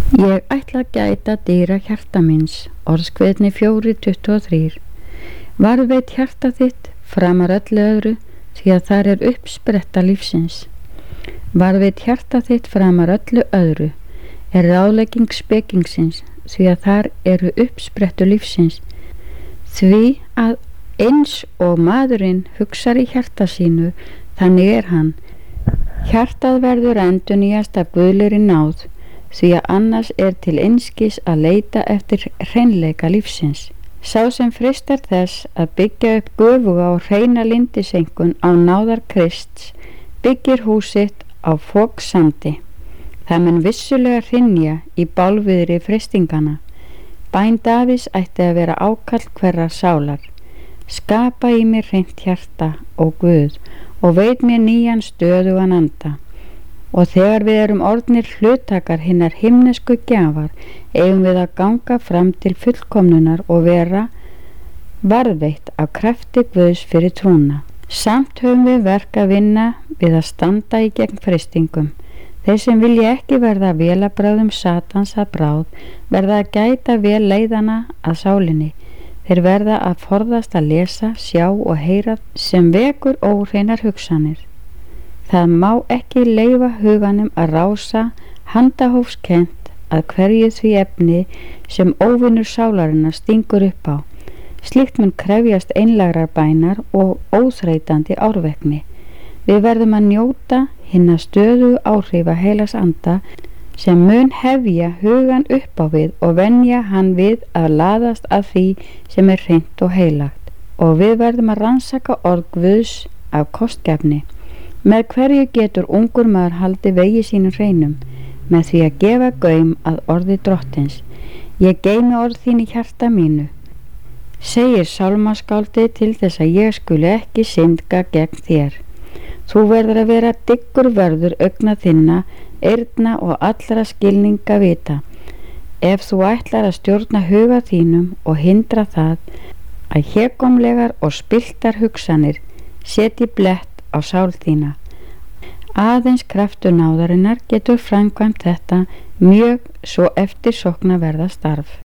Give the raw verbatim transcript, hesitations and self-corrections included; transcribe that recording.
Ég ætla að gæta dýra hjarta míns, orðskveðni fjóri tuttugu og þrír. Varðveit hjarta þitt framar öllu öðru, því að þar er uppspretta lífsins. Varðveit hjarta þitt framar öllu öðru, er ráðlegging spekingsins, því að þar eru uppsprettu lífsins. Því að eins og maðurinn hugsar í hjarta sínu, þannig er hann. Hjartað verður endurnýjast af guðlegri náð, því að annars er til einskis að leita eftir hreinleika lífsins. Sá sem freistar þess að byggja upp göfuga og hreina lindisenkun á náðar Krists, byggir húsitt á foksandi. Það mun vissulega hrynja í bálviðri freistingana. Bæn Davíðs ætti að vera ákall hverrar sálar. Skapa í mér hreint hjarta, ó Guð, og veit mér nýjan stöðugan anda. Og þegar við erum orðnir hluttakar hinnar himnesku gjafar, eigum við að ganga fram til fullkomnunar og vera varðveitt af krafti Guðs fyrir trúna. Samt höfum við verk að vinna við að standa í gegn freistingum. Þeir sem vilja ekki verða vélabrögðum Satans að bráð, verða að gæta vel leiðana að sálinni. Þeir verða að forðast að lesa, sjá og heyra sem vekur óhreinar hugsanir. Það má ekki leyfa huganum að rása handahófskennt að hverju því efni sem óvinur sálarinnar stingur upp á. Slíkt mun krefjast einlægrar bænar og óþreytandi árvekni. Við verðum að njóta hinna stöðugu áhrifa heilags anda sem mun hefja hugan upp á við og venja hann við að laðast að því sem er hreint og heilagt. Og við verðum að rannsaka orð Guðs af kostgæfni. Með hverju getur ungur maður haldi vegi sínum hreinum? Með því að gefa gaum að orði drottins. Ég geymi orð þín í hjarta mínu, segir sálmaskáldið, til þess að ég skuli ekki syndga gegn þér. Þú verður að vera dyggur vörður augna þinna, eyrna og allra skilninga vita. Ef þú ætlar að stjórna huga þínum og hindra það að hégómlegar og spilltar hugsanir setji blett á sál þína. Aðeins kraftur náðarinnar getur framkvæmt þetta mjög svo eftirsóknarverða starf.